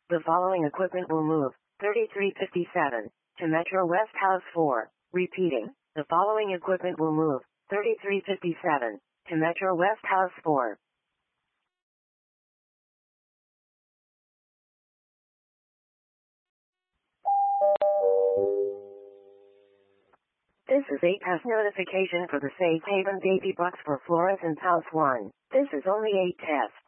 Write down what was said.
The following equipment will move. 3357 to Metro West House 4. Repeating. The following equipment will move. 3357 to Metro West House 4. This is a test notification for the Safe Haven Baby Box for Flores and House 1. This is only a test.